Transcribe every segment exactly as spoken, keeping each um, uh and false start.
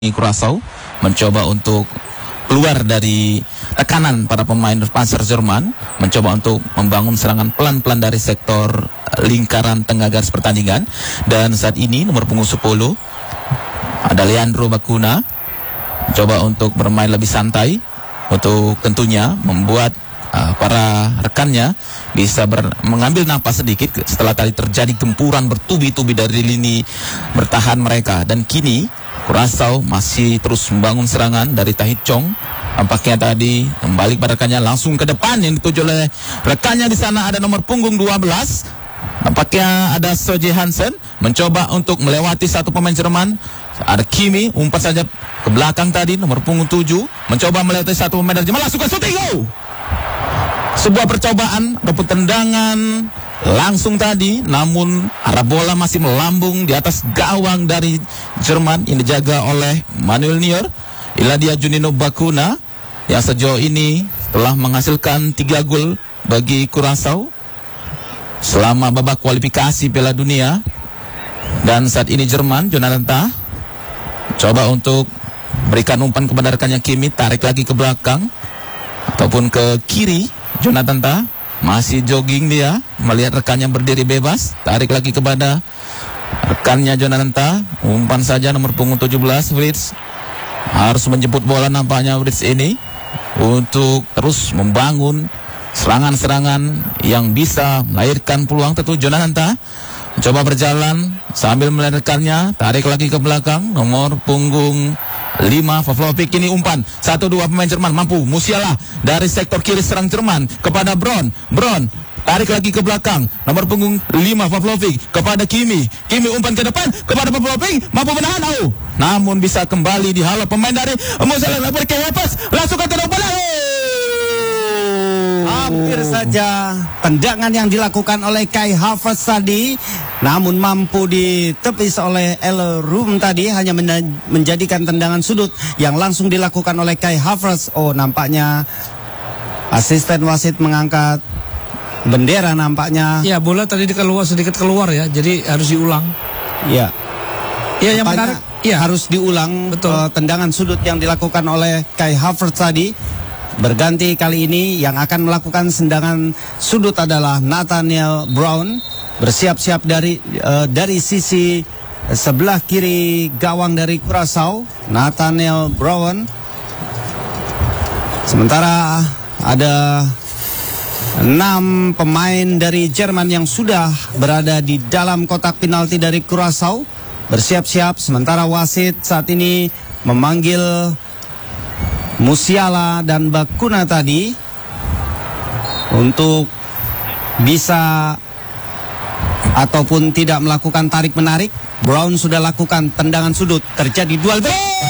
Curaçao mencoba untuk keluar dari tekanan para pemain Panzer Jerman, mencoba untuk membangun serangan pelan-pelan dari sektor lingkaran tengah garis pertandingan. Dan saat ini nomor punggung sepuluh ada Leandro Bacuna mencoba untuk bermain lebih santai untuk tentunya membuat uh, para rekannya bisa ber, mengambil napas sedikit setelah tadi terjadi gempuran bertubi-tubi dari lini bertahan mereka. Dan kini Curaçao masih terus membangun serangan dari Tahit Chong. Nampaknya tadi kembali pada rekannya langsung ke depan yang dituju oleh rekannya. Di sana ada nomor punggung dua belas. Nampaknya ada Soje Hansen mencoba untuk melewati satu pemain Jerman. Ada Kimi umpat saja ke belakang tadi, nomor punggung tujuh mencoba melewati satu pemain dari Jerman, langsung ke shooting. Oh! Sebuah percobaan ataupun tendangan langsung tadi, namun arah bola masih melambung di atas gawang dari Jerman yang dijaga oleh Manuel Neuer. Inilah dia Juninho Bacuna yang sejauh ini telah menghasilkan tiga gol bagi Curaçao selama babak kualifikasi Piala Dunia. Dan saat ini Jerman, Jonathan Tah coba untuk berikan umpan kepada rekannya Kimi, tarik lagi ke belakang ataupun ke kiri. Jonathan Tah masih jogging, dia melihat rekannya berdiri bebas, tarik lagi kepada rekannya Jonathan Tah, umpan saja nomor punggung tujuh belas Fritz harus menjemput bola nampaknya Fritz ini untuk terus membangun serangan-serangan yang bisa melahirkan peluang. Tentu Jonathan Tah mencoba berjalan sambil melihat rekannya, tarik lagi ke belakang nomor punggung lima Pavlovic. Ini umpan satu dua pemain Jerman mampu. Musiala dari sektor kiri serang Jerman kepada Brown. Brown tarik lagi ke belakang nomor punggung lima Pavlovic kepada Kimi. Kimi umpan ke depan kepada Pavlovic, mampu menahan. Oh, namun bisa kembali dihalau pemain dari Musiala. Berkepas langsung ke kedua bola. Hampir saja tendangan yang dilakukan oleh Kai Havertz tadi, namun mampu ditepis oleh El Rum tadi, hanya menjadikan tendangan sudut yang langsung dilakukan oleh Kai Havertz. Oh, nampaknya asisten wasit mengangkat bendera nampaknya. Ya, bola tadi keluar sedikit keluar ya, jadi harus diulang. Ya. Ya, yang menarik ya harus diulang. Betul. Uh, tendangan sudut yang dilakukan oleh Kai Havertz tadi. Berganti kali ini yang akan melakukan tendangan sudut adalah Nathaniel Brown. Bersiap-siap dari uh, dari sisi sebelah kiri gawang dari Curaçao, Nathaniel Brown. Sementara ada enam pemain dari Jerman yang sudah berada di dalam kotak penalti dari Curaçao bersiap-siap. Sementara wasit saat ini memanggil Musiala dan Bacuna tadi untuk bisa ataupun tidak melakukan tarik-menarik. Brown sudah lakukan tendangan sudut, terjadi duel.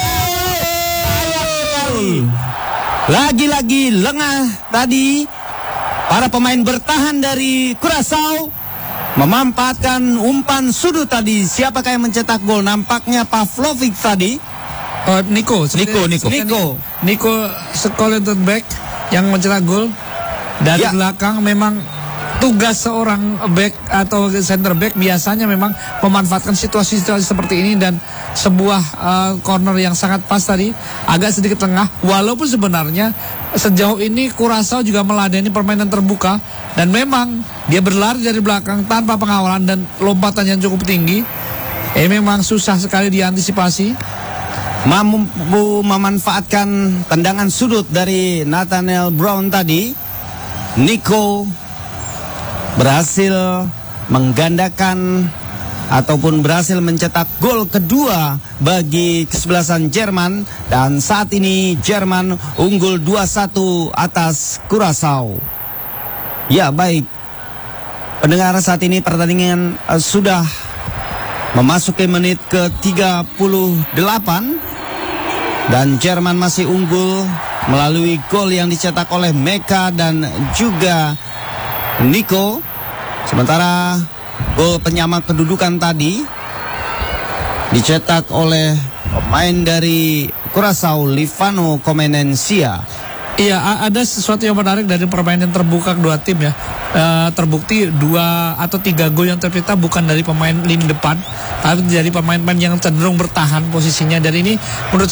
Lagi-lagi lengah tadi para pemain bertahan dari Curaçao memanfaatkan umpan sudut tadi. Siapakah yang mencetak gol? Nampaknya Pavlovic tadi. Uh, Nico, Nico, Nico, Nico, Nico Scotland back yang mencetak gol dari ya. belakang. Memang tugas seorang back atau center back biasanya memang memanfaatkan situasi-situasi seperti ini, dan sebuah uh, corner yang sangat pas tadi agak sedikit tengah. Walaupun sebenarnya sejauh ini Curaçao juga meladeni permainan terbuka, dan memang dia berlari dari belakang tanpa pengawalan dan lompatan yang cukup tinggi. Eh memang susah sekali diantisipasi. Mampu memanfaatkan tendangan sudut dari Nathaniel Brown tadi. Nico berhasil menggandakan ataupun berhasil mencetak gol kedua bagi kesebelasan Jerman, dan saat ini Jerman unggul dua satu atas Curaçao. Ya, baik pendengar, saat ini pertandingan uh, sudah memasuki menit ke tiga puluh delapan dan Jerman masih unggul melalui gol yang dicetak oleh Meka dan juga Nico. Sementara gol penyama kedudukan tadi dicetak oleh pemain dari Curaçao, Livano Comenencia. Iya, a- ada sesuatu yang menarik dari permainan terbuka kedua tim ya. Eh, terbukti dua atau tiga gol yang tercipta bukan dari pemain lini depan, tapi dari pemain-pemain yang cenderung bertahan posisinya. Dan ini menurut